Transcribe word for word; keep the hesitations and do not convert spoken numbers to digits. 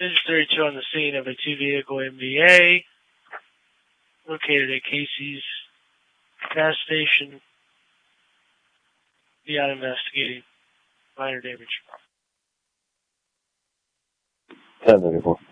News thirty-two on the scene of a two-vehicle M V A located at Casey's gas station. Beyond investigating minor damage. ten thirty-four.